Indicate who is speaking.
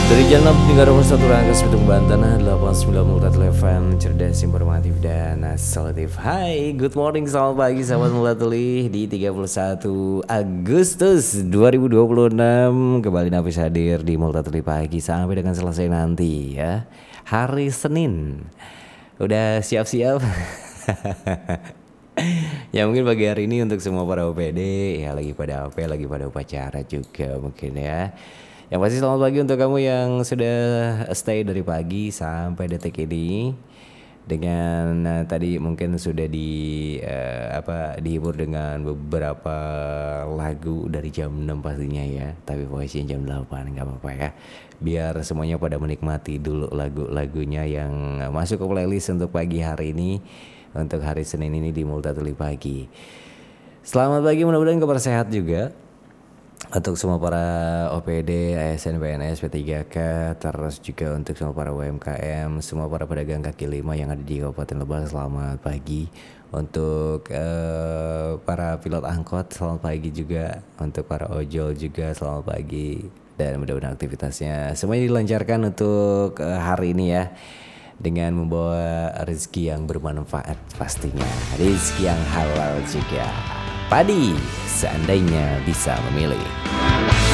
Speaker 1: Dari Jalan Tinggal Nomor 1 Rangkas Bitung Banten 89 FM cerdas, informatif dan solutif. Hai, good morning, selamat pagi sahabat Mulatuli di 31 Agustus 2026. Kembali Nafis hadir di Mulatuli pagi sampai dengan selesai nanti ya. Hari Senin. Udah siap-siap? Ya mungkin pagi hari ini untuk semua para OPD ya lagi pada lagi pada upacara juga mungkin ya. Yang pasti selamat pagi untuk kamu yang sudah stay dari pagi sampai detik ini dengan tadi mungkin sudah dihibur dengan beberapa lagu dari jam 6 pastinya ya, tapi voice-nya jam 8 nggak apa-apa ya, biar semuanya pada menikmati dulu lagu-lagunya yang masuk ke playlist untuk pagi hari ini, untuk hari Senin ini di Multatuli Pagi. Selamat pagi, mudah-mudahan kabar sehat juga untuk semua para OPD, ASN, PNS, P3K, terus juga untuk semua para UMKM, semua para pedagang kaki lima yang ada di Kabupaten Lebak, selamat pagi. Untuk para pilot angkot, selamat pagi juga. Untuk para ojol juga, selamat pagi. Dan mudah-mudahan aktivitasnya semuanya dilancarkan untuk hari ini ya, dengan membawa rezeki yang bermanfaat pastinya, rezeki yang halal juga. Padi, seandainya bisa memilih.